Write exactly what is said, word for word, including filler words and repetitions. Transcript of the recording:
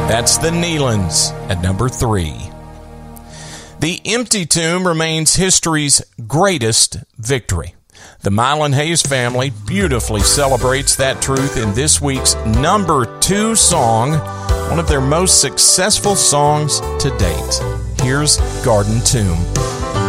That's the Neelands at number three. The empty tomb remains history's greatest victory. The Mylan Hayes family beautifully celebrates that truth in this week's number two song, one of their most successful songs to date. Here's Garden Tomb.